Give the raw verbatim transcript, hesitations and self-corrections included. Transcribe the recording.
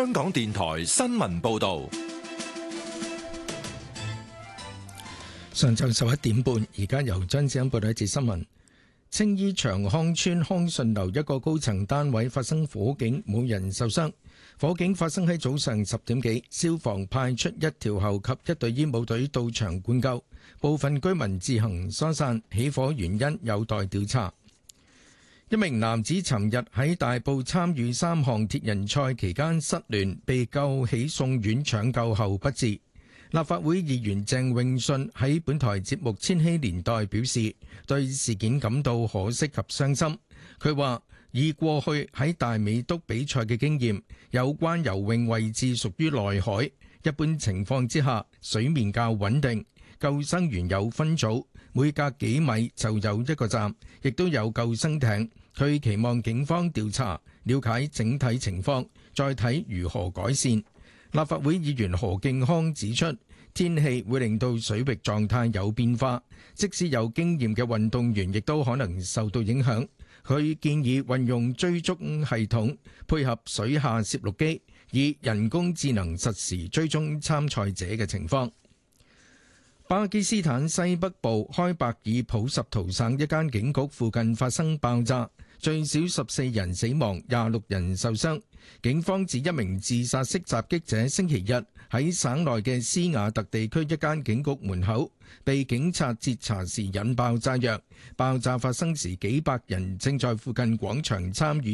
香港電台新聞報道。 上晝十一點半，而家由張子欣報道一節新聞。青衣長康邨康順樓一個高層單位發生火警，冇人受傷。火警發生喺早上十點幾，消防派出一條喉及一隊煙霧隊到場灌救，部分居民自行疏散，起火原因有待調查。一名男子尋日喺大埔參與三項鐵人賽期間失聯，被救起送院搶救後不治。立法會議員鄭泳舜喺本台節目《千禧年代》表示，對事件感到可惜及傷心。佢話以過去喺大美督比賽嘅經驗，有關游泳位置屬於內海，一般情況之下水面較穩定，救生員有分組，每隔幾米就有一個站，亦都有救生艇。佢期望警方調查，了解整體情況，再睇如何改善。立法會議員何敬康指出，天氣會令到水域狀態有變化，即使有經驗嘅運動員亦都可能受到影響。佢建議運用追蹤系統，配合水下攝錄機，以人工智能實時追蹤參賽者嘅情況。巴基斯坦西北部開伯爾普什圖省一間警局附近發生爆炸，最少十四人死亡，廿六人受傷。警方指一名自殺式襲擊者星期日喺省內嘅斯瓦特地區一間警局門口被警察截查時引爆炸藥，爆炸發生時幾百人正在附近廣場參與